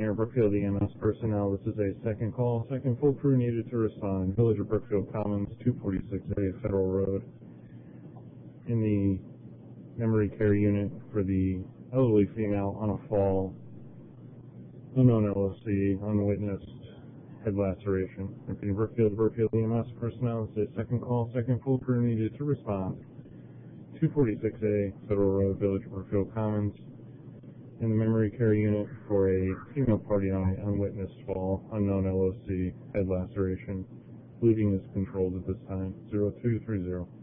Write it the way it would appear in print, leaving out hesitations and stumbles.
here, Brookfield EMS personnel. This is a second call. Second full crew needed to respond. Village of Brookfield Commons, 246A Federal Road. In the memory care unit for the elderly female on a fall. Unknown LOC, unwitnessed head laceration. Repeating, Brookfield EMS personnel. This is a second call. Second full crew needed to respond. 246A Federal Road, Village of Brookfield Commons. In the memory care unit for a female party on an unwitnessed fall, unknown LOC, head laceration. Bleeding is controlled at this time. 0230.